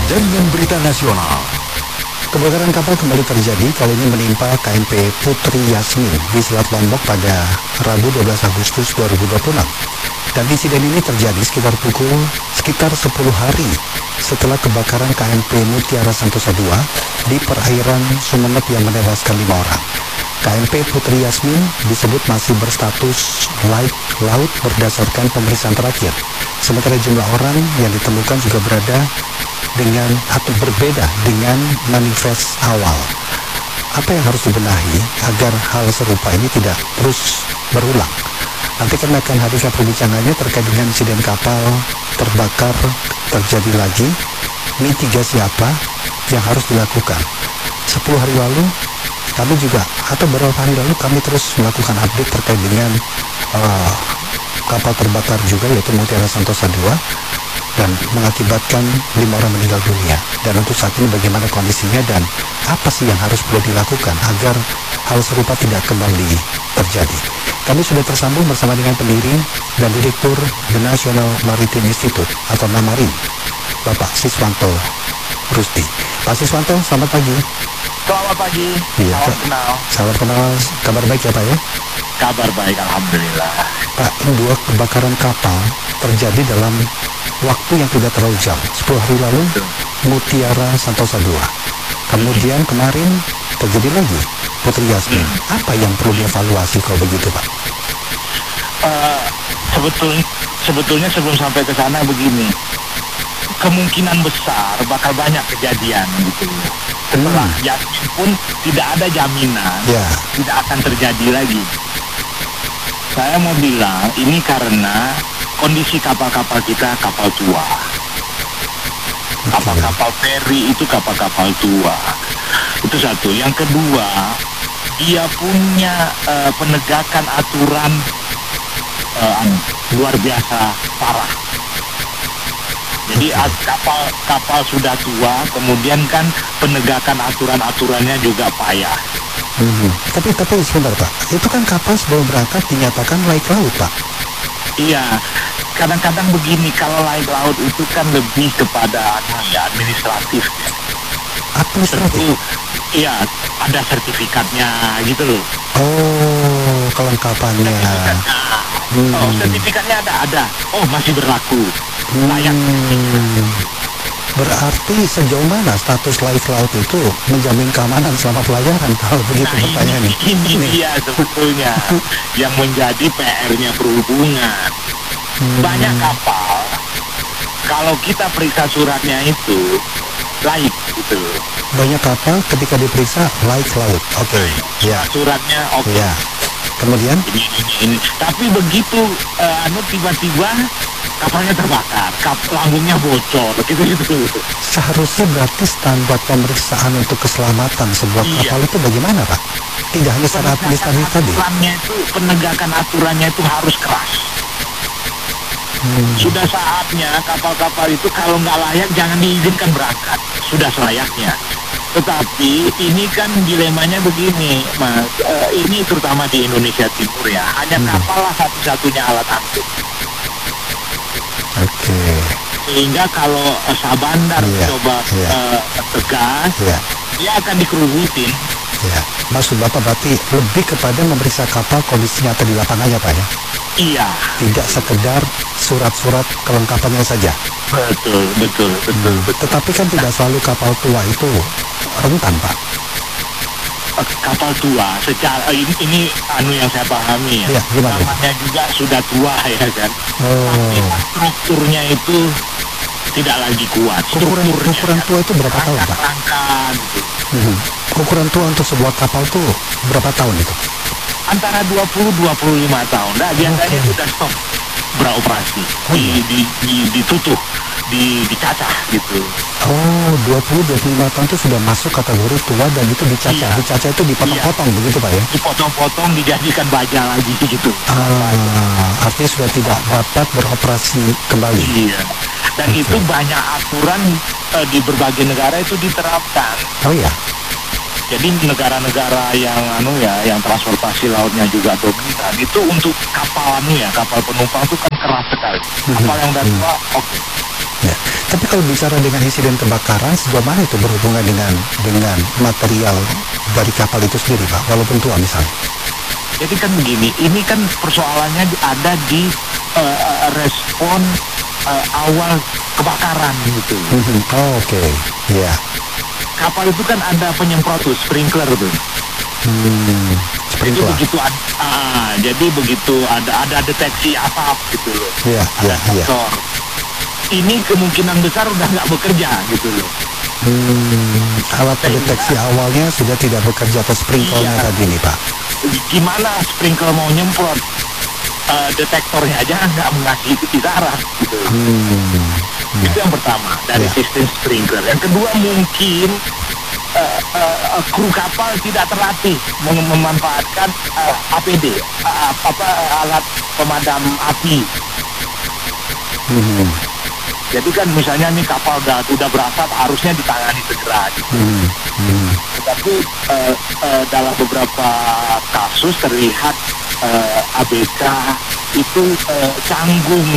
Jaringan Berita Nasional. Kebakaran kapal kembali terjadi, kali ini menimpa KMP Putri Yasmin di Selat Lombok pada Rabu 12 Agustus 2026. Dan insiden ini terjadi sekitar 10 hari setelah kebakaran KMP Mutiara Santosa II di perairan Sumeneb yang menewaskan 5 orang. KMP Putri Yasmin disebut masih berstatus laik laut berdasarkan pemeriksaan terakhir. Sementara jumlah orang yang ditemukan juga berada dengan atau berbeda dengan manifest awal. Apa yang harus dibenahi agar hal serupa ini tidak terus berulang? Nanti kami akan hadirkan perbincangannya terkait dengan insiden kapal terbakar terjadi lagi. Mitigasi apa yang harus dilakukan? 10 hari lalu kami juga, atau beberapa hari lalu kami terus melakukan update terkait dengan kapal terbakar juga, yaitu Mutiara Santosa II, dan mengakibatkan 5 orang meninggal dunia. Dan untuk saat ini bagaimana kondisinya dan apa sih yang harus perlu dilakukan agar hal serupa tidak kembali terjadi. Kami sudah tersambung bersama dengan pendiri dan Direktur The National Maritime Institute atau NAMARI, Bapak Siswanto Rusdi. Pak Siswanto, selamat pagi. Selamat pagi, Iya, salam kenal. Salam kenal, kabar baik ya Pak ya? Kabar baik, Alhamdulillah. Pak, 2 kebakaran kapal terjadi dalam waktu yang tidak terlalu jauh. 10 hari lalu Mutiara Santosa II. Kemudian kemarin terjadi lagi Putri Yasmin. Apa yang perlu dievaluasi kalau begitu Pak? Sebetulnya sebelum sampai ke sana begini, kemungkinan besar bakal banyak kejadian gitu. Setelah Yasmin pun tidak ada jaminan tidak akan terjadi lagi. Saya mau bilang ini karena kondisi kapal-kapal kita kapal tua. Kapal-kapal feri itu kapal-kapal tua. Itu satu. Yang kedua, dia punya penegakan aturan luar biasa parah. Jadi kapal sudah tua, kemudian kan penegakan aturan-aturannya juga payah. Tapi sebentar Pak, itu kan kapal sebelum berangkat dinyatakan laik laut Pak. Iya, kadang-kadang begini, kalau laik laut itu kan lebih kepada administratif. Administratif? Iya, ada sertifikatnya gitu loh. Oh, kelengkapannya. Sertifikatnya ada. Oh, masih berlaku. Layak. Berarti sejauh mana status laik laut itu menjamin keamanan selama pelayaran kalau begitu pertanyaannya? Ini dia sebetulnya yang menjadi PR-nya perhubungan. Banyak kapal, kalau kita periksa suratnya itu laik gitu. Banyak kapal ketika diperiksa laik laut. Oke. Ya. Suratnya oke. Ya. Kemudian? Ini. Tapi begitu tiba-tiba kapalnya terbakar, lambungnya bocor, gitu. Seharusnya berarti standar pemeriksaan untuk keselamatan sebuah kapal itu bagaimana Pak? Tidak hanya secara administratif tadi. Penegakan aturannya itu harus keras. Sudah saatnya kapal-kapal itu kalau nggak layak jangan diizinkan berangkat. Sudah selayaknya. Tetapi ini kan dilemanya begini, Mas. Ini terutama di Indonesia Timur ya. Hanya kapal lah satu-satunya alat angkut. Oke. Sehingga kalau Sabandar coba tegas, dia akan dikerubutin. Ya. Maksud Bapak berarti lebih kepada memeriksa kapal kondisi nyata di lapangannya Pak ya? Iya. Tidak sekedar surat-surat kelengkapannya saja. Betul. Tetapi kan tidak selalu kapal tua itu rentan Pak. Kapal tua secara ini yang saya pahami ya. Namanya juga sudah tua ya kan. Tapi strukturnya itu tidak lagi kuat. Ukuran tua itu berapa tahun Pak? Gitu. Ukuran tua untuk sebuah kapal itu berapa tahun itu? Antara 20-25 tahun. Nah, biasanya sudah stop beroperasi. Ditutup, dicacah gitu. Oh, 20-25 tahun itu sudah masuk kategori tua dan itu dicacah. Dicacah itu dipotong-potong begitu Pak ya? Dipotong-potong, dijadikan baja lagi gitu. Artinya sudah tidak dapat beroperasi kembali. Iya. Dan itu banyak aturan di berbagai negara itu diterapkan. Oh ya. Jadi negara-negara yang transportasi lautnya juga dominan itu untuk kapal kapal penumpang itu kan keras sekali. Kapal yang udah tua, oke. Ya. Tapi kalau bicara dengan insiden kebakaran, sejauh mana itu berhubungan dengan material dari kapal itu sendiri, Pak? Walaupun tua misalnya. Jadi kan begini, ini kan persoalannya ada di respon awal kebakaran gitu. Oh, oke. Iya. Kapal itu kan ada penyemprot tuh, sprinkler tuh. Sprinkler. Jadi begitu ada deteksi asap gitu loh. Iya. Ini kemungkinan besar udah nggak bekerja gitu loh. Alat pendeteksi awalnya sudah tidak bekerja atau sprinklernya tadi nih, Pak. Gimana sprinkler mau nyemprot? Detektornya aja nggak mengasih isyarat gitu. Itu yang pertama dari sistem sprinkler. Yang kedua mungkin kru kapal tidak terlatih memanfaatkan APD, alat pemadam api. Jadi kan misalnya nih kapal udah berasap harusnya ditangani segera gitu. Tetapi dalam beberapa kasus terlihat ABK itu canggung